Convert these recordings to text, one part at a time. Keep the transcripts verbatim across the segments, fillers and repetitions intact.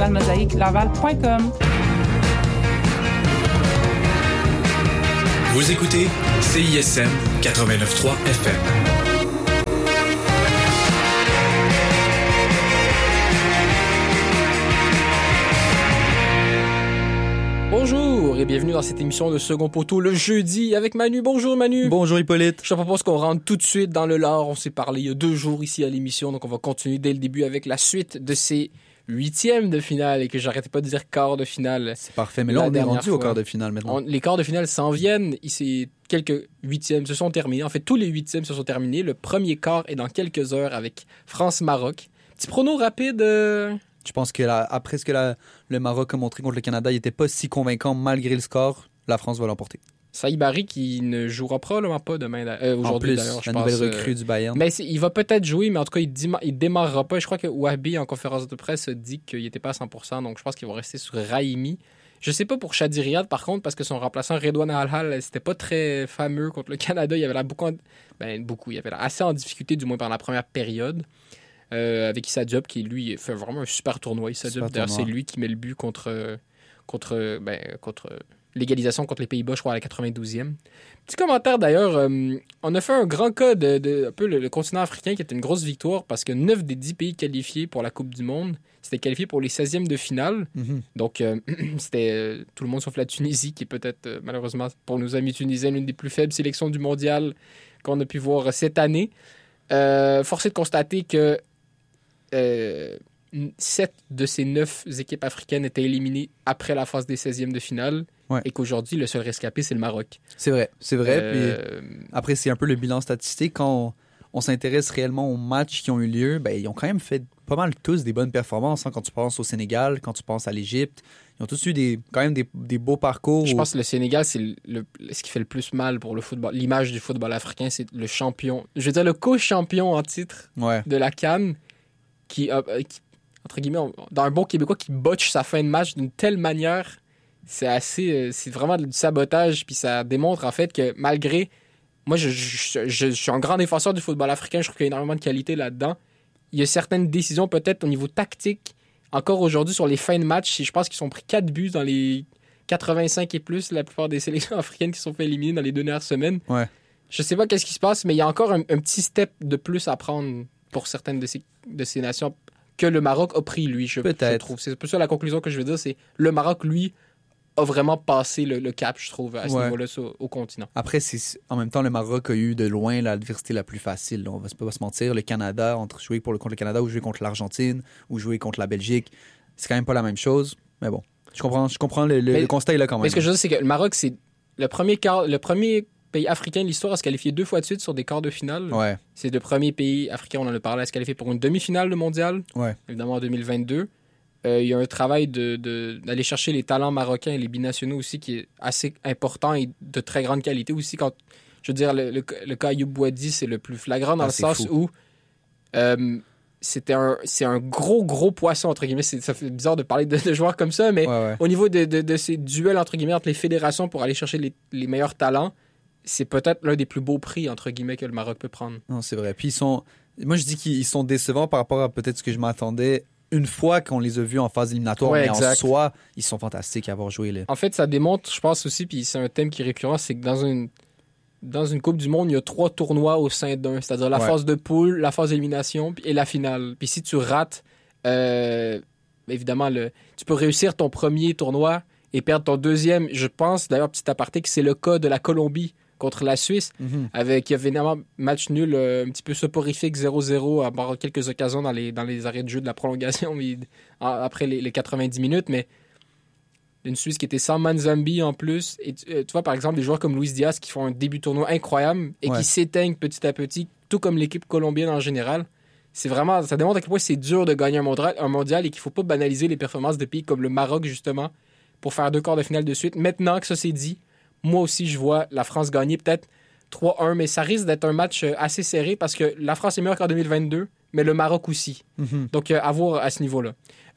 commercial mosaïque laval point com. Vous écoutez C I S M quatre-vingt-neuf point trois F M. Bonjour et bienvenue dans cette émission de Second Poteau le jeudi avec Manu. Bonjour Manu. Bonjour Hippolyte. Je te propose qu'on rentre tout de suite dans le lore. On s'est parlé il y a deux jours ici à l'émission, donc on va continuer dès le début avec la suite de ces huitièmes de finale et que j'arrêtais pas de dire quart de finale. C'est parfait, mais là on est rendu fois. au quart de finale maintenant. On, les quarts de finale s'en viennent. Ici, quelques huitièmes se sont terminés. En fait, tous les huitièmes se sont terminés. Le premier quart est dans quelques heures avec France-Maroc. Petit prono rapide... Euh... Je pense que la, après ce que la, le Maroc a montré contre le Canada, il n'était pas si convaincant malgré le score. La France va l'emporter. Saïd Barry qui ne jouera probablement pas demain, euh, aujourd'hui en plus, d'ailleurs. Je la pense, nouvelle recrue euh, du Bayern. Mais il va peut-être jouer, mais en tout cas, il ne démarrera pas. Je crois que Wahabi, en conférence de presse, dit qu'il n'était pas à cent pour cent, donc je pense qu'il va rester sur Raimi. Je ne sais pas pour Shadi Riyad, par contre, parce que son remplaçant Redouane Al-Hal, c'était pas très fameux contre le Canada. Il avait l'air beaucoup, en... ben, beaucoup, il avait l'air assez en difficulté, du moins pendant la première période. Euh, avec Issa Diop, qui lui fait vraiment un super tournoi. Issa Diop, d'ailleurs, c'est lui qui met le but contre, contre, ben, contre l'égalisation contre les Pays-Bas, je crois, à la quatre-vingt-douzième. Petit commentaire d'ailleurs, euh, on a fait un grand cas de, de un peu le, le continent africain qui était une grosse victoire parce que neuf des dix pays qualifiés pour la Coupe du Monde s'étaient qualifiés pour les seizièmes de finale. Mm-hmm. Donc, euh, c'était euh, tout le monde sauf la Tunisie, qui est peut-être, euh, malheureusement, pour nos amis tunisiens, l'une des plus faibles sélections du mondial qu'on a pu voir cette année. Euh, force est de constater que Euh, sept de ces neuf équipes africaines étaient éliminées après la phase des seizièmes de finale ouais. et qu'aujourd'hui, le seul rescapé, c'est le Maroc. C'est vrai, c'est vrai. Euh... Puis après, c'est un peu le bilan statistique. Quand on, on s'intéresse réellement aux matchs qui ont eu lieu, ben, ils ont quand même fait pas mal tous des bonnes performances. Hein, quand tu penses au Sénégal, quand tu penses à l'Égypte, ils ont tous eu des, quand même des, des beaux parcours. Je où... pense que le Sénégal, c'est le, le, ce qui fait le plus mal pour le football. L'image du football africain, c'est le champion, je veux dire le co-champion en titre ouais. de la CAN. Qui, euh, qui, entre guillemets, dans un bon Québécois, qui botche sa fin de match d'une telle manière, c'est assez, euh, c'est vraiment du sabotage, puis ça démontre en fait que malgré, moi je, je, je, je suis un grand défenseur du football africain, je trouve qu'il y a énormément de qualité là-dedans, il y a certaines décisions peut-être au niveau tactique, encore aujourd'hui sur les fins de match, je pense qu'ils ont pris quatre buts dans les quatre-vingt-cinq et plus, la plupart des sélections africaines qui sont fait éliminer dans les deux dernières semaines. Ouais. Je sais pas qu'est-ce qui se passe, mais il y a encore un, un petit step de plus à prendre pour certaines de ces, de ces nations que le Maroc a pris, lui, je, je trouve. C'est un peu ça la conclusion que je veux dire, c'est le Maroc, lui, a vraiment passé le, le cap, je trouve, à ce ouais. niveau-là, au, au continent. Après, c'est, en même temps, le Maroc a eu de loin l'adversité la plus facile. Là. On va pas se mentir. Le Canada, entre jouer pour le, contre le Canada ou jouer contre l'Argentine ou jouer contre la Belgique, c'est quand même pas la même chose. Mais bon, je comprends, je comprends le, le, mais, le constat est là quand même. Mais ce que je veux dire, c'est que le Maroc, c'est le premier quart, le premier pays africain de l'histoire à se qualifier deux fois de suite sur des quarts de finale. Ouais. C'est le premier pays africain, on en a parlé, à se qualifier pour une demi-finale de mondial, ouais. évidemment en deux mille vingt-deux. Euh, il y a un travail de, de, d'aller chercher les talents marocains et les binationaux aussi qui est assez important et de très grande qualité aussi. Quand, je veux dire, le, le, le cas Ayoub Boadi, c'est le plus flagrant dans ah, le sens fou. où euh, c'était un, c'est un gros, gros poisson, entre guillemets. C'est, ça fait bizarre de parler de, de joueurs comme ça, mais ouais, ouais. au niveau de, de, de ces duels, entre guillemets, entre les fédérations pour aller chercher les, les meilleurs talents, c'est peut-être l'un des plus beaux prix, entre guillemets, que le Maroc peut prendre. Non, c'est vrai. Puis ils sont... Moi, je dis qu'ils sont décevants par rapport à peut-être ce que je m'attendais une fois qu'on les a vus en phase éliminatoire. Ouais, mais exact. En soi, ils sont fantastiques à avoir joué. Là. En fait, ça démontre, je pense aussi, puis c'est un thème qui est récurrent, c'est que dans une, dans une Coupe du Monde, il y a trois tournois au sein d'un. C'est-à-dire la ouais. phase de poule, la phase d'élimination et la finale. Puis si tu rates, euh, évidemment, le, tu peux réussir ton premier tournoi et perdre ton deuxième. Je pense, d'ailleurs, petit aparté, que c'est le cas de la Colombie contre la Suisse, mm-hmm. avec évidemment match nul euh, un petit peu soporifique zéro zéro à part quelques occasions dans les, dans les arrêts de jeu de la prolongation mais, en, après les, les quatre-vingt-dix minutes, mais une Suisse qui était sans Manzambi en plus. Et tu, tu vois, par exemple, des joueurs comme Luis Diaz qui font un début de tournoi incroyable et ouais. qui s'éteignent petit à petit, tout comme l'équipe colombienne en général. C'est vraiment, ça démontre à quel point c'est dur de gagner un mondial, un mondial et qu'il ne faut pas banaliser les performances de pays comme le Maroc, justement, pour faire deux quarts de finale de suite. Maintenant que ça c'est dit, moi aussi, je vois la France gagner peut-être trois un, mais ça risque d'être un match assez serré parce que la France est meilleure qu'en deux mille vingt-deux, mais le Maroc aussi. Mm-hmm. Donc, euh, à voir à ce niveau-là.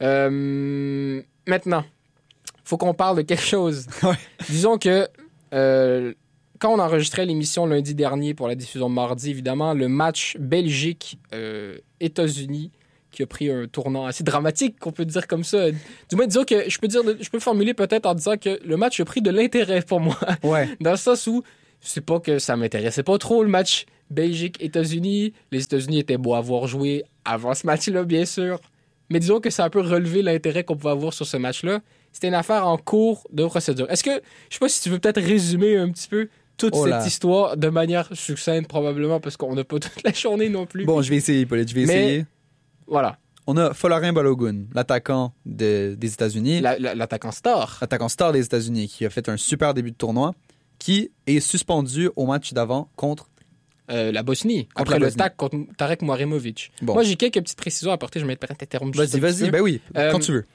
Euh, maintenant, il faut qu'on parle de quelque chose. Ouais. Disons que euh, quand on enregistrait l'émission lundi dernier pour la diffusion de mardi, évidemment, le match Belgique-États-Unis qui a pris un tournant assez dramatique, qu'on peut dire comme ça. Du moins, disons que je peux dire, je peux formuler peut-être en disant que le match a pris de l'intérêt pour moi. Ouais. Dans le sens où, c'est pas que ça m'intéressait pas trop le match Belgique-États-Unis. Les États-Unis étaient beaux à voir jouer avant ce match-là, bien sûr. Mais disons que ça a un peu relevé l'intérêt qu'on pouvait avoir sur ce match-là. C'était une affaire en cours de procédure. Est-ce que, je sais pas si tu veux peut-être résumer un petit peu toute oh cette histoire de manière succincte, probablement, parce qu'on n'a pas toute la journée non plus. Bon, je vais essayer, Paulette, je vais Mais, essayer. Voilà. On a Folarin Balogun, l'attaquant de, des États-Unis. La, la, l'attaquant star. L'attaquant star des États-Unis, qui a fait un super début de tournoi, qui est suspendu au match d'avant contre... Euh, la Bosnie, Contre après la le Bosnie. tac contre Tarek Moharemovic. Bon. Moi, j'ai quelques petites précisions à apporter. Je vais peut-être t'interrompre. Vas-y, vas-y, ben oui, Euh, quand tu veux.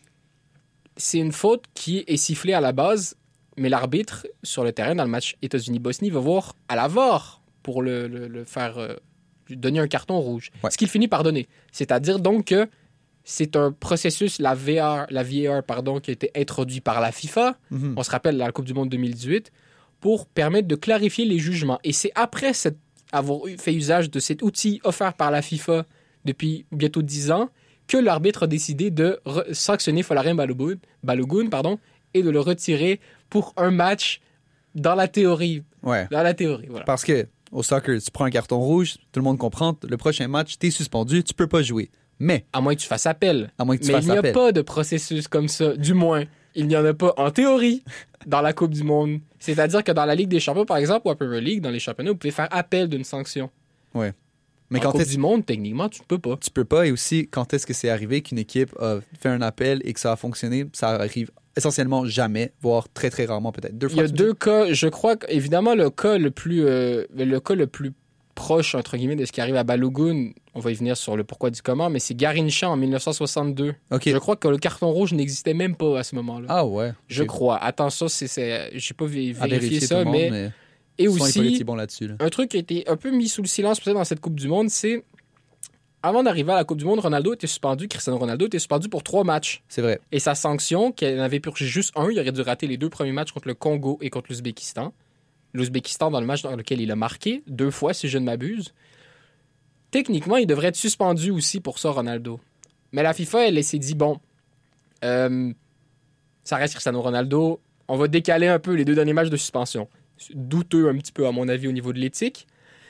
C'est une faute qui est sifflée à la base, mais l'arbitre, sur le terrain, dans le match États-Unis-Bosnie, va voir à la V A R pour le, le, le faire euh, lui donner un carton rouge. Ouais. Ce qu'il finit par donner. C'est-à-dire donc que c'est un processus, la V A R, la V A R, pardon, qui a été introduit par la FIFA, Mhm. on se rappelle la Coupe du Monde deux mille dix-huit, pour permettre de clarifier les jugements. Et c'est après cette, avoir eu- fait usage de cet outil offert par la FIFA depuis bientôt dix ans que l'arbitre a décidé de re- sanctionner Folarin Balogun, Balogun pardon, et de le retirer pour un match dans la théorie. Ouais. Dans la théorie, voilà. Parce que au soccer, tu prends un carton rouge, tout le monde comprend, le prochain match, t'es suspendu, tu peux pas jouer. Mais, À moins que tu fasses appel. à moins que tu Mais fasses il n'y a appel. pas de processus comme ça, du moins. Il n'y en a pas en théorie dans la Coupe du Monde. C'est-à-dire que dans la Ligue des Champions, par exemple, ou à Premier League, dans les championnats, vous pouvez faire appel d'une sanction. Mais en quand Coupe est-ce du Monde, techniquement, tu ne peux pas. tu peux pas, et aussi, quand est-ce que c'est arrivé qu'une équipe a fait un appel et que ça a fonctionné, ça arrive essentiellement jamais, voire très très rarement peut-être. Deux Il fois. y a tu me deux cas, je crois qu'évidemment, le cas le plus, euh, le cas le plus proche, entre guillemets, de ce qui arrive à Balogun, on va y venir sur le pourquoi du comment, mais c'est Garincha en dix-neuf cent soixante-deux. dis? Ok. Je crois que le carton rouge n'existait même pas à ce moment-là. Ah ouais. Je Ok. crois. Attends, ça, c'est, c'est, j'ai pas vé- À vérifié vérifier ça, tout le monde, mais... mais... Et souvent, les aussi, politiques bon là-dessus. Là. un truc qui a été un peu mis sous le silence peut-être dans cette Coupe du Monde, c'est avant d'arriver à la Coupe du Monde, Ronaldo était suspendu, Cristiano Ronaldo était suspendu pour trois matchs. C'est vrai. Et sa sanction, qu'il en avait purgé juste un, il aurait dû rater les deux premiers matchs contre le Congo et contre l'Ouzbékistan. L'Ouzbékistan dans le match dans lequel il a marqué, deux fois si je ne m'abuse. Techniquement, il devrait être suspendu aussi pour ça, Ronaldo. Mais la FIFA, elle, elle s'est dit, bon, euh, ça reste Cristiano Ronaldo, on va décaler un peu les deux derniers matchs de suspension. Douteux un petit peu, à mon avis, au niveau de l'éthique.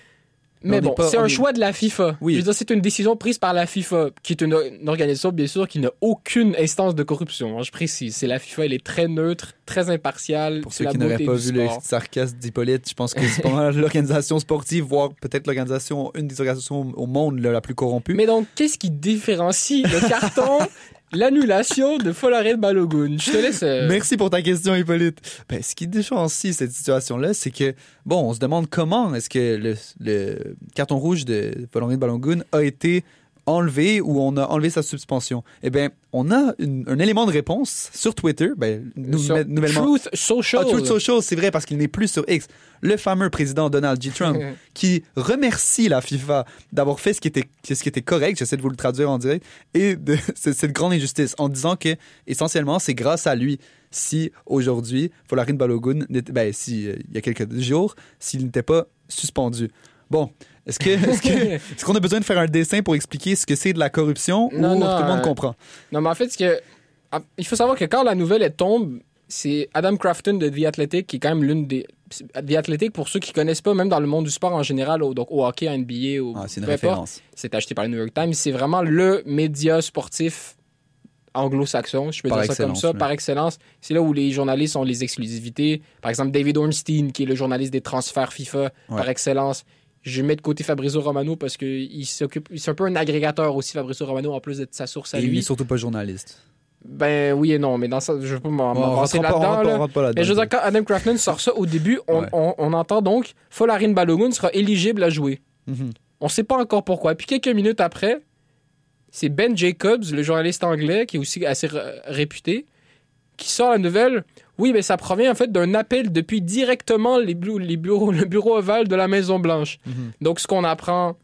Mais Mais on bon, n'est pas- c'est on un est- choix de la FIFA. Oui. Je veux dire, c'est une décision prise par la FIFA, qui est une, une organisation, bien sûr, qui n'a aucune instance de corruption. hein, je précise. C'est la FIFA, elle est très neutre, très impartiale. Pour c'est ceux la qui n'auraient beauté pas du vu le sport. sarcasme d'Hippolyte, je pense que c'est pas mal l'organisation sportive, voire peut-être l'organisation, une des organisations au monde là, la plus corrompue. Mais donc, qu'est-ce qui différencie le carton, l'annulation de Folarin Balogun? Je te laisse... euh, Merci pour ta question, Hippolyte. Ben, ce qui différencie cette situation-là, c'est que, bon, on se demande comment est-ce que le, le carton rouge de Folarin Balogun a été enlevé ou on a enlevé sa suspension. Eh bien, on a une- un élément de réponse sur Twitter, ben, nou- sur nouvellement. Truth Social. Ah, Truth Social, c'est vrai, parce qu'il n'est plus sur X. Le fameux président Donald J. Trump, qui remercie la FIFA d'avoir fait ce qui était, ce qui était correct, j'essaie de vous le traduire en direct, et de cette, cette grande injustice, en disant que, essentiellement, c'est grâce à lui si, aujourd'hui, Folarin Balogun, n'était- ben, si, euh, il y a quelques jours, s'il n'était pas suspendu. Bon, est-ce que est-ce que est-ce qu'on a besoin de faire un dessin pour expliquer ce que c'est de la corruption Non, ou non, tout le monde euh, comprend? Non, mais en fait, ce que... ah, il faut savoir que quand la nouvelle elle tombe, c'est Adam Crafton de The Athletic qui est quand même l'une des... The Athletic, pour ceux qui connaissent pas, même dans le monde du sport en général, au, donc au hockey, à N B A, au, Ah, c'est une peu importe, référence. c'est acheté par le New York Times, c'est vraiment le média sportif anglo-saxon, je peux Par dire ça comme excellence, ça, oui. par excellence. C'est là où les journalistes ont les exclusivités. Par exemple, David Ornstein, qui est le journaliste des transferts FIFA, par excellence. Je mets de côté Fabrizio Romano parce qu'il s'occupe, c'est un peu un agrégateur aussi, Fabrizio Romano, en plus d'être sa source à Et il lui. n'est surtout pas journaliste. Ben oui et non, mais dans ça, je veux pas m'en- Bon, on m'avancer rentre pas- on là-dedans. rentre pas- là. on rentre pas là-dedans. Mais je veux dire, quand Adam Crafton sort ça au début, on, Ouais. on- on entend donc Folarin Balogun sera éligible à jouer. Mhm. On sait pas encore pourquoi. Puis quelques minutes après, c'est Ben Jacobs, le journaliste anglais, qui est aussi assez r- réputé, qui sort la nouvelle. Oui, mais ça provient en fait d'un appel depuis directement les bu- les bureaux, le bureau ovale de la Maison-Blanche. Mhm. Donc, ce qu'on apprend,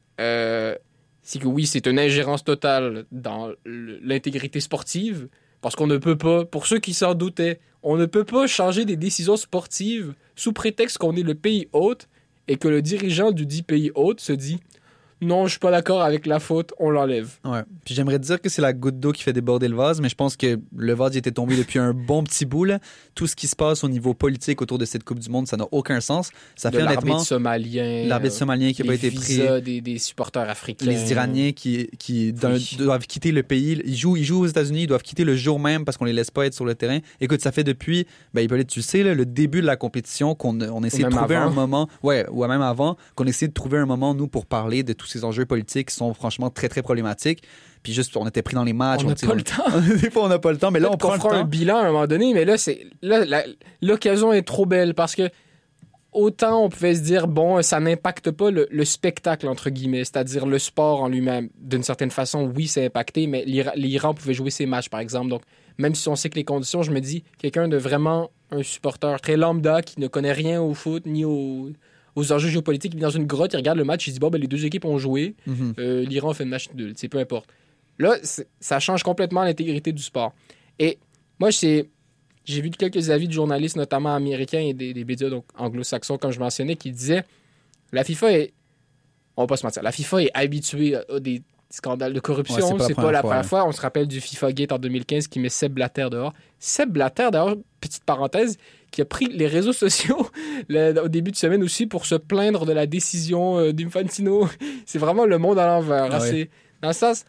euh, c'est que oui, c'est une ingérence totale dans l- l'intégrité sportive, parce qu'on ne peut pas, pour ceux qui s'en doutaient, on ne peut pas changer des décisions sportives sous prétexte qu'on est le pays hôte et que le dirigeant du dit pays hôte se dit « non, je suis pas d'accord avec la faute, on l'enlève. Ouais. Puis j'aimerais dire que c'est la goutte d'eau qui fait déborder le vase, mais je pense que le vase y était tombé depuis un bon petit bout. Là. Tout ce qui se passe au niveau politique autour de cette Coupe du Monde, ça n'a aucun sens. Ça de fait l'arbitre honnêtement somalien, l'arbitre somalien qui n'a pas été pris, des, des supporters africains, les Iraniens qui, qui dans, oui. doivent quitter le pays. Ils jouent, ils jouent aux États-Unis, ils doivent quitter le jour même parce qu'on les laisse pas être sur le terrain. Écoute, ça fait depuis, ben Hippolyte, tu sais, là, le début de la compétition qu'on on essaie de trouver avant. un moment, ouais, ou même avant, qu'on essaie de trouver un moment nous pour parler de tous ces enjeux politiques qui sont franchement très très problématiques. Puis juste, on était pris dans les matchs. On n'a pas le temps. Des fois, on n'a pas le temps, mais là, on prend le temps. On fera un bilan à un moment donné, mais là, c'est là, la, l'occasion est trop belle parce que autant on pouvait se dire, bon, ça n'impacte pas le, le spectacle, entre guillemets, c'est-à-dire le sport en lui-même. D'une certaine façon, oui, c'est impacté, mais l'Iran, l'Iran pouvait jouer ses matchs, par exemple. Donc, même si on sait que les conditions, je me dis, quelqu'un de vraiment un supporter très lambda qui ne connaît rien au foot ni au... aux enjeux géopolitiques, il vit dans une grotte, il regarde le match, il se dit bon, ben, les deux équipes ont joué, mm-hmm. euh, l'Iran fait une match nul, peu importe. Là, ça change complètement l'intégrité du sport. Et moi, c'est, j'ai vu quelques avis de journalistes, notamment américains et des, des médias donc, anglo-saxons, comme je mentionnais, qui disaient la FIFA est, on va pas se mentir, la FIFA est habituée à des scandales de corruption, ouais, c'est pas, c'est pas la première fois. fois. On se rappelle du FIFA Gate en deux mille quinze qui met Sepp Blatter dehors. Sepp Blatter, d'ailleurs, petite parenthèse, qui a pris les réseaux sociaux le, au début de semaine aussi pour se plaindre de la décision euh, d'Infantino. C'est vraiment le monde à l'envers. Ah, hein, oui. C'est, dans le sens,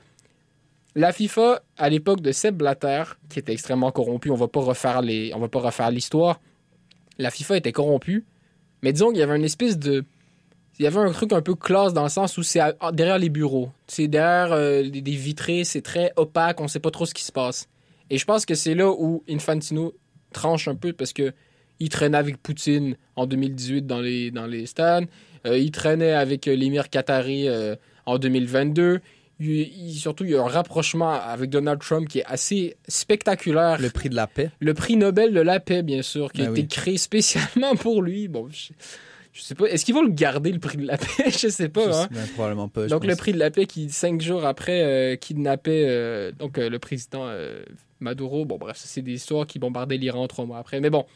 la FIFA, à l'époque de Sepp Blatter, qui était extrêmement corrompu, on va pas refaire les, on va pas refaire l'histoire, la FIFA était corrompue, mais disons qu'il y avait une espèce de... Il y avait un truc un peu classe dans le sens où c'est à, derrière les bureaux. C'est derrière euh, des, des vitrées, c'est très opaque, on sait pas trop ce qui se passe. Et je pense que c'est là où Infantino tranche un peu parce que il traînait avec Poutine en deux mille dix-huit dans les, dans les stades. Euh, il traînait avec euh, l'émir qatari euh, en deux mille vingt-deux. Il, il, surtout, il y a un rapprochement avec Donald Trump qui est assez spectaculaire. Le prix de la paix. Le prix Nobel de la paix, bien sûr, qui ben a été oui. créé spécialement pour lui. Bon, je, je sais pas. Est-ce qu'ils vont le garder, le prix de la paix? Je sais pas. Je hein. sais, ben, probablement pas. Donc, le prix de la paix qui, cinq jours après, euh, kidnappait euh, donc, euh, le président euh, Maduro. Bon, bref, ça, c'est des histoires qui bombardaient l'Iran trois mois après. Mais bon.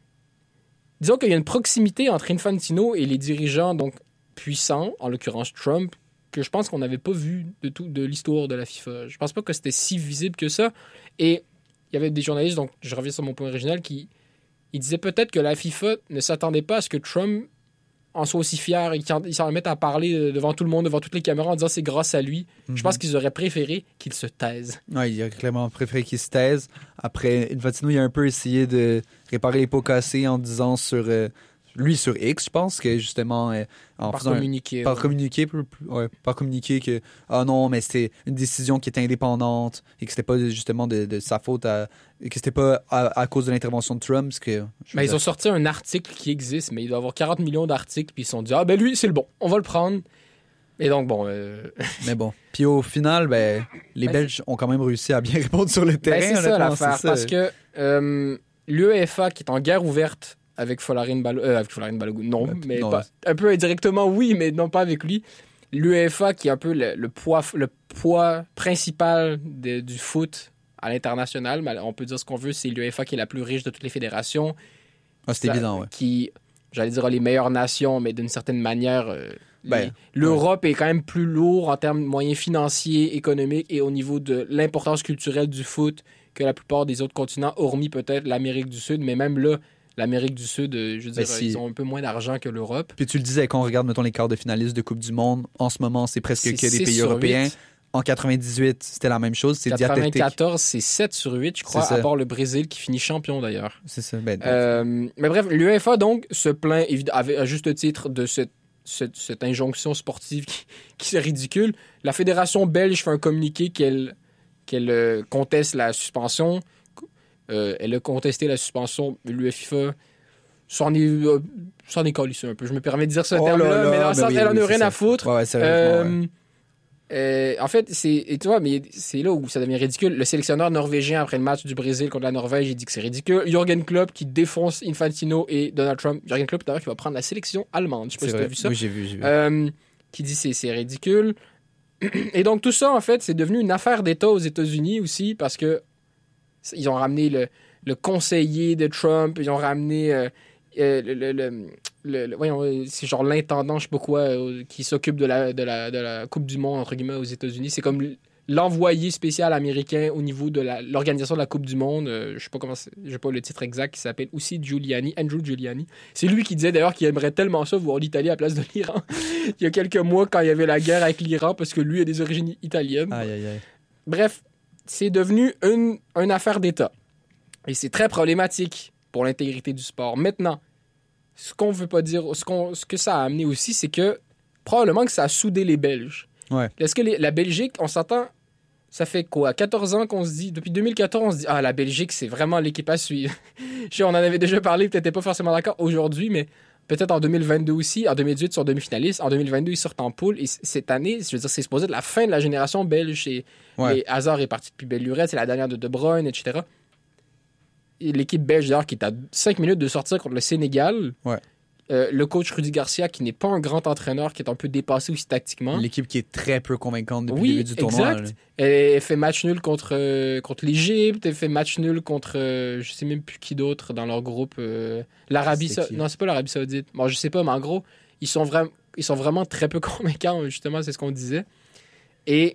Disons qu'il y a une proximité entre Infantino et les dirigeants donc puissants, en l'occurrence Trump, que je pense qu'on n'avait pas vu de tout de l'histoire de la FIFA. Je pense pas que c'était si visible que ça. Et il y avait des journalistes, donc je reviens sur mon point original, qui ils disaient peut-être que la FIFA ne s'attendait pas à ce que Trump en soit aussi fier et qu'ils s'en remettent à parler devant tout le monde, devant toutes les caméras, en disant c'est grâce à lui. Mm-hmm. Je pense qu'ils auraient préféré qu'il se taise. Oui, il a clairement préféré qu'il se taise. Après, Infantino, il a un peu essayé de réparer les pots cassés en disant sur... Euh, lui, sur X, je pense, que justement... Euh, en par communiqué. Un, par communiqué, ouais, par communiqué que, ah non, mais c'était une décision qui était indépendante et que c'était pas justement de, de sa faute, à, que c'était pas à, à cause de l'intervention de Trump. Parce que, mais ils ont sorti un article qui existe, mais il doit y avoir quarante millions d'articles, puis ils se sont dit, ah ben lui, c'est le bon, on va le prendre. Et donc, bon... Euh... mais bon. Puis au final, ben, les ben, Belges ont quand même réussi à bien répondre sur le terrain. Ben, c'est ça l'affaire, c'est ça. Parce que euh, l'UEFA, qui est en guerre ouverte avec Folarin Balogun, euh, avec Folarin Balogun, non, ouais, mais non, pas, un peu indirectement, oui, mais non pas avec lui. L'UEFA, qui est un peu le, le, poids, le poids principal de, du foot à l'international, mais on peut dire ce qu'on veut, c'est l'UEFA qui est la plus riche de toutes les fédérations. Ah, c'est ça, évident, oui. Qui, j'allais dire, les meilleures nations, mais d'une certaine manière... Euh, Ben, les, L'Europe ouais. est quand même plus lourd en termes de moyens financiers, économiques et au niveau de l'importance culturelle du foot que la plupart des autres continents, hormis peut-être l'Amérique du Sud. Mais même là, l'Amérique du Sud, je veux dire, ben si... ils ont un peu moins d'argent que l'Europe. Puis tu le disais, quand on regarde, mettons, les quarts de finalistes de Coupe du Monde, en ce moment, c'est presque c'est que des pays européens. huit. En quatre-vingt-dix-huit, c'était la même chose. C'est quatre-vingt-quatorze, c'est sept sur huit, je crois, à part le Brésil qui finit champion d'ailleurs. C'est ça. Ben, euh, mais bref, l'UEFA, donc, se plaint, à juste titre, de cette Cette, cette injonction sportive qui, qui est ridicule. La fédération belge fait un communiqué qu'elle, qu'elle euh, conteste la suspension. Euh, elle a contesté la suspension. L'UEFA s'en est, euh, s'en est calissé un peu. Je me permets de dire ce oh terme-là, là, là, mais dans le sens, oui, elle en a oui, rien ça. à foutre. Ouais, ouais, euh, ouais. Euh, en fait, c'est, et tu vois, mais c'est là où ça devient ridicule. Le sélectionneur norvégien, après le match du Brésil contre la Norvège, il dit que c'est ridicule. Jürgen Klopp qui défonce Infantino et Donald Trump. Jürgen Klopp, d'ailleurs, qui va prendre la sélection allemande. Je sais pas si tu as vu ça. Oui, j'ai vu, j'ai vu. Euh, qui dit que c'est, c'est ridicule. Et donc, tout ça, en fait, c'est devenu une affaire d'État aux États-Unis aussi parce que ils ont ramené le, le conseiller de Trump, ils ont ramené euh, euh, le, le, le le, le, voyons, c'est genre l'intendant, je sais pas quoi, euh, qui s'occupe de la, de, la, de la Coupe du Monde, entre guillemets, aux États-Unis. C'est comme l'envoyé spécial américain au niveau de la, l'organisation de la Coupe du Monde. Euh, je sais pas comment c'est, je sais pas le titre exact, qui s'appelle aussi Giuliani, Andrew Giuliani. C'est lui qui disait d'ailleurs qu'il aimerait tellement ça voir l'Italie à la place de l'Iran il y a quelques mois quand il y avait la guerre avec l'Iran parce que lui a des origines italiennes. Aïe, aïe, aïe. Bref, c'est devenu une, une affaire d'État. Et c'est très problématique pour l'intégrité du sport. Maintenant, ce qu'on veut pas dire, ce, qu'on, ce que ça a amené aussi, c'est que probablement que ça a soudé les Belges. Ouais. Est-ce que les, la Belgique, on s'entend, ça fait quoi, quatorze ans qu'on se dit, depuis deux mille quatorze, on se dit, ah, la Belgique, c'est vraiment l'équipe à suivre. Je sais, on en avait déjà parlé, peut-être pas forcément d'accord aujourd'hui, mais peut-être en deux mille vingt-deux aussi. En deux mille dix-huit, ils sont demi-finalistes. En deux mille vingt-deux, ils sortent en poule. Et c- cette année, je veux dire, c'est supposé être la fin de la génération belge. Et Ouais. les Hazard est parti depuis belle lurette, c'est la dernière de De Bruyne, et cetera. Et l'équipe belge, d'ailleurs, qui est à cinq minutes de sortir contre le Sénégal. Ouais. Euh, le coach Rudy Garcia, qui n'est pas un grand entraîneur, qui est un peu dépassé aussi tactiquement. L'équipe qui est très peu convaincante depuis Oui, le début du tournoi. exact. là. Elle fait match nul contre, euh, contre l'Égypte, elle fait match nul contre, euh, je sais même plus qui d'autre dans leur groupe. euh, L'Arabie C'est Saoudite. qui? Non, c'est pas l'Arabie Saoudite. Bon, je sais pas, mais en gros, ils sont, vra- ils sont vraiment très peu convaincants, justement, c'est ce qu'on disait. Et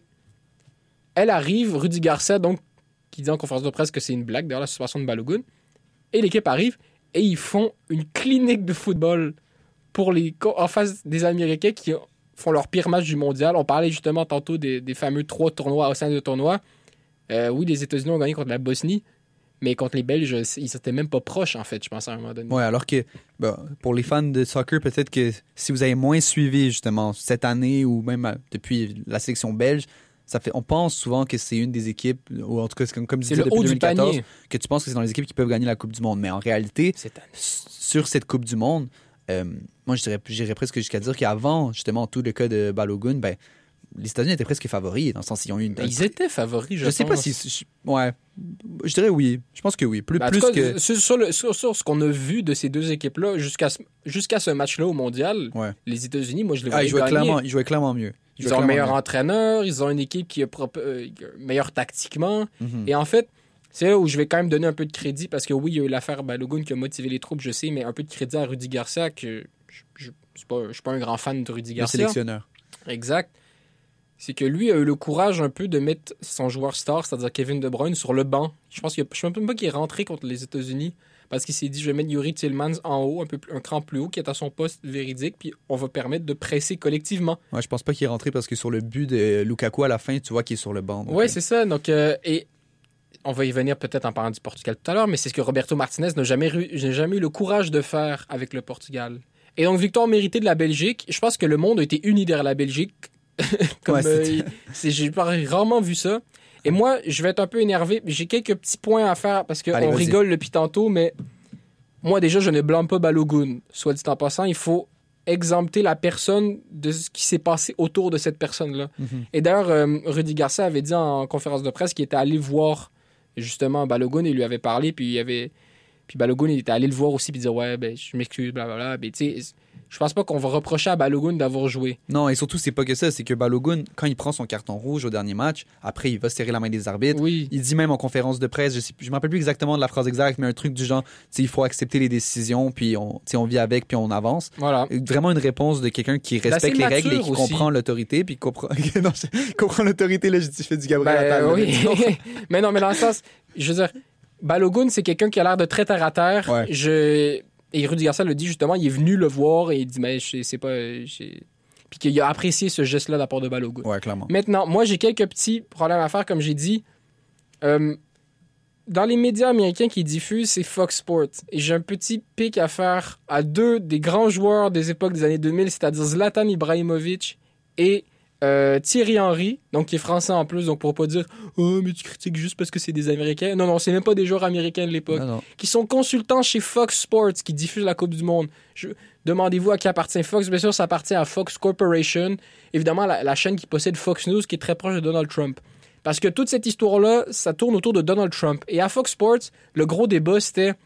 elle arrive, Rudy Garcia, donc, qui dit en conférence de presse que c'est une blague, d'ailleurs, la suspension de Balogun. Et l'équipe arrive et ils font une clinique de football pour les, en face des Américains qui font leur pire match du mondial. On parlait justement tantôt des, des fameux trois tournois au sein de tournois. Euh, oui, les États-Unis ont gagné contre la Bosnie, mais contre les Belges, ils étaient même pas proches, en fait, je pense, à un moment donné. Ouais, alors que ben, pour les fans de soccer, peut-être que si vous avez moins suivi justement cette année ou même euh, depuis la sélection belge, ça fait, on pense souvent que c'est une des équipes, ou en tout cas, c'est comme, comme je C'est disais le depuis haut deux du mille quatorze, panier. que tu penses que c'est dans les équipes qui peuvent gagner la Coupe du Monde. Mais en réalité, Cette année. s- sur cette Coupe du Monde, euh, moi, je dirais, j'irais presque jusqu'à dire qu'avant, justement, tout le cas de Balogun, ben, les États-Unis étaient presque favoris, dans le sens qu'ils ont eu une. Ben, ils étaient favoris, je, Je sais pas pense. si. je- Ouais. Je dirais oui. Je pense que oui. Plus, Ben, en plus tout cas, que. sur, sur le- sur- sur ce qu'on a vu de ces deux équipes-là, jusqu'à ce, jusqu'à ce match-là au mondial, Ouais. les États-Unis, moi, je les Ah, voyais ils jouaient gagner. clairement, ils jouaient clairement mieux. Ils jouaient ont un clairement meilleur mieux. entraîneur, ils ont une équipe qui est propre, euh, meilleure tactiquement. Mhm. Et en fait, c'est là où je vais quand même donner un peu de crédit, parce que oui, il y a eu l'affaire Balogun qui a motivé les troupes, je sais, mais un peu de crédit à Rudy Garcia, que je je- je suis pas, je suis pas un grand fan de Rudy Le Garcia. sélectionneur. Exact. C'est que lui a eu le courage un peu de mettre son joueur star, c'est-à-dire Kevin De Bruyne, sur le banc. Je pense qu'il a, je ne sais même pas qu'il est rentré contre les États-Unis parce qu'il s'est dit, je vais mettre Yuri Tillmans en haut, un peu plus- un cran plus haut, qui est à son poste véridique, puis on va permettre de presser collectivement. Ouais, je pense pas qu'il est rentré parce que sur le but de Lukaku à la fin, tu vois qu'il est sur le banc. donc, Oui, euh, c'est ça. Donc, euh, et on va y venir peut-être en parlant du Portugal tout à l'heure, mais c'est ce que Roberto Martinez n'a jamais, ru- n'a jamais eu le courage de faire avec le Portugal. Et donc, victoire méritée de la Belgique. Je pense que le monde a été uni derrière la Belgique. Comme, Ouais, euh, c'était- c'est- j'ai pas- rarement vu ça. Et moi, je vais être un peu énervé. J'ai quelques petits points à faire parce qu'on Allez, vas-y. rigole depuis tantôt, mais moi, déjà, je ne blâme pas Balogun. Soit dit en passant, il faut exempter la personne de ce qui s'est passé autour de cette personne-là. Mhm. Et d'ailleurs, euh, Rudy Garcia avait dit en conférence de presse qu'il était allé voir justement Balogun et lui avait parlé, puis il avait... Puis Balogun, il était allé le voir aussi, puis dire « Ouais, ben, je m'excuse, blablabla. » Mais tu sais, je pense pas qu'on va reprocher à Balogun d'avoir joué. Non, et surtout, c'est pas que ça. C'est que Balogun, quand il prend son carton rouge au dernier match, après, il va serrer la main des arbitres. Oui. Il dit même en conférence de presse, je sais, je me rappelle plus exactement de la phrase exacte, mais un truc du genre, tu sais, il faut accepter les décisions, puis on, tu sais, on vit avec, puis on avance. Voilà. Vraiment une réponse de quelqu'un qui respecte D'assez les règles et mature qui aussi. comprend l'autorité, puis comprend, non, je- comprend l'autorité, là, je, dis- je fais du Gabriel Ben, Attal. là, oui. mais non. mais non, mais dans le sens, je veux dire, Balogun, c'est quelqu'un qui a l'air de très terre à terre. Ouais. Je... Et Rudy Garcia le dit justement, il est venu le voir et il dit, mais je- c'est pas. j'ai- Puis qu'il a apprécié ce geste-là de la part de Balogun. Ouais, clairement. Maintenant, moi, j'ai quelques petits problèmes à faire, comme j'ai dit. Euh, dans les médias américains qui diffusent, c'est Fox Sports. Et j'ai un petit pic à faire à deux des grands joueurs des époques des années deux mille, c'est-à-dire Zlatan Ibrahimovic et euh, Thierry Henry, donc qui est français en plus, donc pour pas dire « Oh, mais tu critiques juste parce que c'est des Américains. » Non, non, c'est même pas des joueurs américains de l'époque. Non, non. Qui sont consultants chez Fox Sports, qui diffusent la Coupe du Monde. Je... Demandez-vous à qui appartient Fox. Bien sûr, ça appartient à Fox Corporation. Évidemment, la, la chaîne qui possède Fox News, qui est très proche de Donald Trump. Parce que toute cette histoire-là, ça tourne autour de Donald Trump. Et à Fox Sports, le gros débat, c'était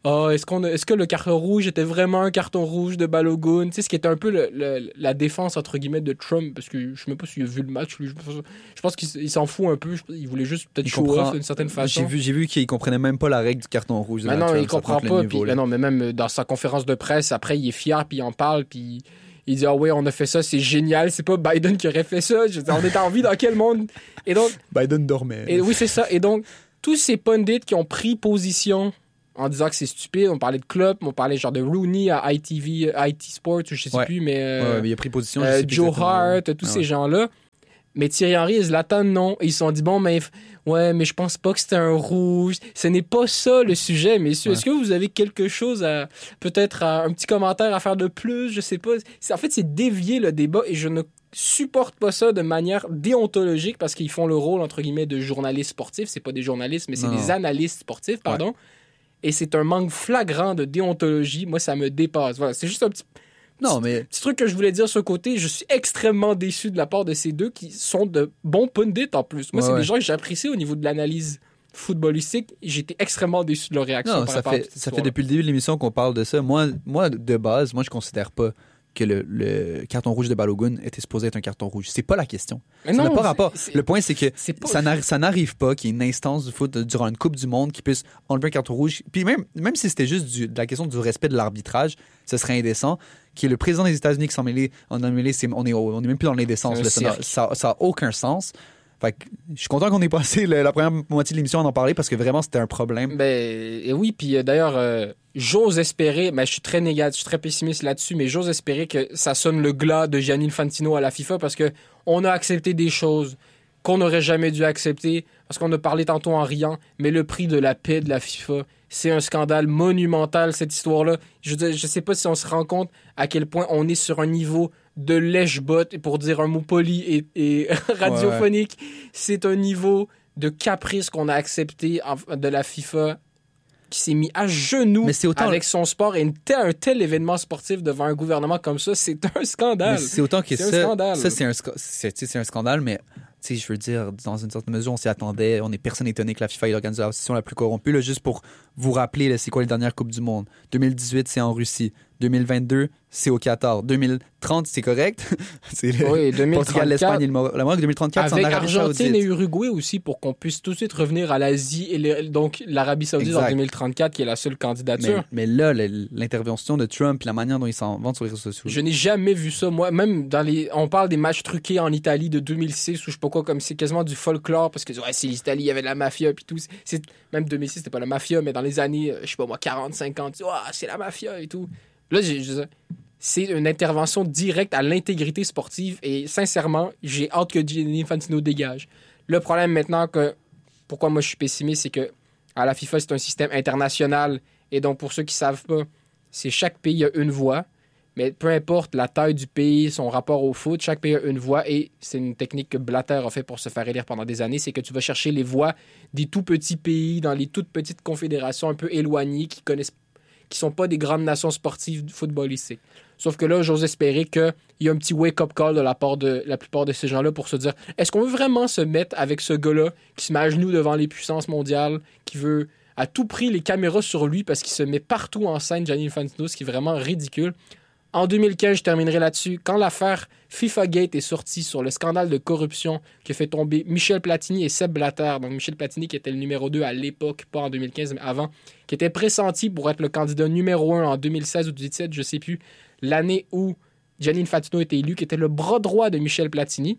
oh, est-ce, qu'on a, est-ce que le carton rouge était vraiment un carton rouge de Balogun? Tu sais, ce qui était un peu le, le, la défense, entre guillemets, de Trump, parce que je sais même pas s'il a vu le match. Lui, je, je pense qu'il il s'en fout un peu. Il voulait juste peut-être show off d'une certaine façon. J'ai vu, j'ai vu qu'il comprenait même pas la règle du carton rouge. Mais non, Trump, il comprend pas. Puis, mais non, mais même dans sa conférence de presse, après, il est fier, puis il en parle, puis il dit « Ah ouais, on a fait ça, c'est génial. C'est pas Biden qui aurait fait ça. » Je dis, on est en vie dans quel monde? Et donc... Biden dormait. Et, oui, c'est ça. Et donc, tous ces pundits qui ont pris position en disant que c'est stupide, on parlait de Klopp, on parlait genre de Rooney à I T V, I T Sports, je sais ouais. plus, mais... Euh, ouais, ouais, mais il a pris position. Euh, Joe Hart, tous ah, ces ouais. gens-là. Mais Thierry Henry et Zlatan, non. Ils se sont dit, bon, mais ouais, mais je pense pas que c'était un rouge. Ce n'est pas ça le sujet, messieurs. Ouais. Est-ce que vous avez quelque chose à, peut-être à, un petit commentaire à faire de plus? Je sais pas. C'est, en fait, c'est dévier le débat et je ne supporte pas ça de manière déontologique parce qu'ils font le rôle, entre guillemets, de journalistes sportifs. C'est pas des journalistes, mais c'est non. des analystes sportifs, pardon. Ouais. Et c'est un manque flagrant de déontologie. Moi, ça me dépasse. Voilà, c'est juste un petit... Non, mais... Petit truc que je voulais dire sur ce côté, je suis extrêmement déçu de la part de ces deux qui sont de bons pundits en plus. Moi, ouais, c'est ouais. des gens que j'apprécie au niveau de l'analyse footballistique. J'étais extrêmement déçu de leur réaction. Non, par ça, fait, ça fait depuis le début de l'émission qu'on parle de ça. Moi, moi de base, moi, je considère pas que le, le carton rouge de Balogun était supposé être un carton rouge. C'est pas la question. Mais ça n'a pas rapport. C'est, le point, c'est que c'est pas... ça, n'arrive, ça n'arrive pas qu'il y ait une instance du foot durant une Coupe du Monde qui puisse enlever un carton rouge. Puis même, même si c'était juste du, de la question du respect de l'arbitrage, ce serait indécent. Qui est le président des États-Unis qui s'en mêlé, on, a mêlé, c'est, on, est, on est même plus dans l'indécence. Ça n'a aucun sens. Fait que je suis content qu'on ait passé le, la première moitié de l'émission à en parler parce que vraiment, c'était un problème. Ben, et oui, puis euh, d'ailleurs, euh, j'ose espérer, mais ben, je suis très négatif, je suis très pessimiste là-dessus, mais j'ose espérer que ça sonne le glas de Gianni Infantino à la FIFA parce qu'on a accepté des choses qu'on n'aurait jamais dû accepter parce qu'on a parlé tantôt en riant, mais le prix de la paix de la FIFA, c'est un scandale monumental, cette histoire-là. Je ne sais pas si on se rend compte à quel point on est sur un niveau de lèche-botte, pour dire un mot poli et, et radiophonique. Ouais. C'est un niveau de caprice qu'on a accepté en, de la FIFA qui s'est mis à genoux autant... avec son sport et une tel, un tel événement sportif devant un gouvernement comme ça. C'est un scandale. Mais c'est autant que c'est ça, un scandale. Ça, c'est un, c'est, c'est un scandale, mais... Tu sais, je veux dire, dans une certaine mesure, on s'y attendait. On n'est personne étonné que la FIFA est l'organisation la plus corrompue. Là, juste pour vous rappeler, là, c'est quoi les dernières Coupes du Monde? deux mille dix-huit, c'est en Russie. deux mille vingt-deux, c'est au Qatar. deux mille trente, c'est correct. c'est le oui, deux mille trente-quatre, Portugal, l'Espagne et le Maroc. deux mille trente-quatre, c'est en Arabie Argentine Saoudite. Avec Argentine et Uruguay aussi, pour qu'on puisse tout de suite revenir à l'Asie et les, donc l'Arabie Saoudite exact. En deux mille trente-quatre, qui est la seule candidature. Mais, mais là, l'intervention de Trump et la manière dont il s'en vante sur les réseaux sociaux. Je n'ai jamais vu ça. Moi, même dans les... On parle des matchs truqués en Italie de deux mille six, ou je sais pas quoi, comme c'est quasiment du folklore, parce que ouais, c'est l'Italie, il y avait de la mafia, puis tout. C'est... Même deux mille six, c'était pas la mafia, mais dans les années, je sais pas moi, quarante, cinquante, oh, c'est la mafia et tout. Là, j'ai... j'ai... c'est une intervention directe à l'intégrité sportive et sincèrement, j'ai hâte que Gianni Infantino dégage. Le problème maintenant, que pourquoi moi je suis pessimiste, c'est que à la FIFA, c'est un système international et donc pour ceux qui ne savent pas, c'est chaque pays a une voix, mais peu importe la taille du pays, son rapport au foot, chaque pays a une voix et c'est une technique que Blatter a fait pour se faire élire pendant des années, c'est que tu vas chercher les voix des tout petits pays dans les toutes petites confédérations un peu éloignées qui connaissent qui sont pas des grandes nations sportives footballistiques. Sauf que là, j'ose espérer qu'il y a un petit wake-up call de la part de la plupart de ces gens-là pour se dire, est-ce qu'on veut vraiment se mettre avec ce gars-là qui se met à genoux devant les puissances mondiales, qui veut à tout prix les caméras sur lui parce qu'il se met partout en scène, Gianni Infantino, ce qui est vraiment ridicule. En deux mille quinze, je terminerai là-dessus. Quand l'affaire FIFAgate est sortie sur le scandale de corruption qui a fait tomber Michel Platini et Sepp Blatter, donc Michel Platini qui était le numéro deux à l'époque, pas en deux mille quinze, mais avant, qui était pressenti pour être le candidat numéro un en deux mille seize ou deux mille dix-sept, je sais plus, l'année où Gianni Infantino était élu, qui était le bras droit de Michel Platini.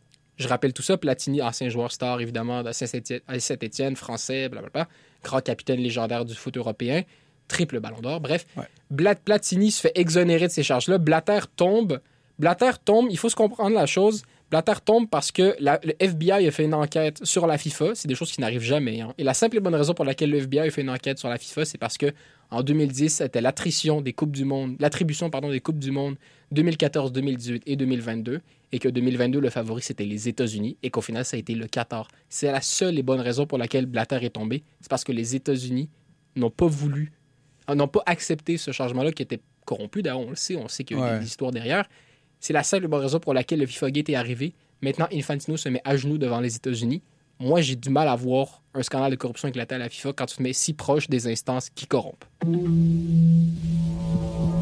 Je rappelle tout ça, Platini, ancien joueur star, évidemment, de Saint-Étienne, français, blablabla, grand capitaine légendaire du foot européen, triple ballon d'or, bref. Ouais. Blat- Platini se fait exonérer de ces charges-là. Blatter tombe. Blatter tombe, il faut se comprendre la chose. Blatter tombe parce que la, le F B I a fait une enquête sur la FIFA. C'est des choses qui n'arrivent jamais. Hein. Et la simple et bonne raison pour laquelle le F B I a fait une enquête sur la FIFA, c'est parce que en deux mille dix, c'était l'attrition des Coupes du Monde, l'attribution pardon, des Coupes du Monde deux mille quatorze, deux mille dix-huit et deux mille vingt-deux, et que deux mille vingt-deux, le favori, c'était les États-Unis, et qu'au final, ça a été le Qatar. C'est la seule et bonne raison pour laquelle Blatter est tombé. C'est parce que les États-Unis n'ont pas voulu n'ont pas accepté ce changement-là qui était corrompu. D'ailleurs, on le sait, on sait qu'il y a ouais. des histoires derrière. C'est la seule bonne raison pour laquelle le FIFAgate est arrivé. Maintenant, Infantino se met à genoux devant les États-Unis moi, j'ai du mal à voir un scandale de corruption éclater à la FIFA quand tu te mets si proche des instances qui corrompent.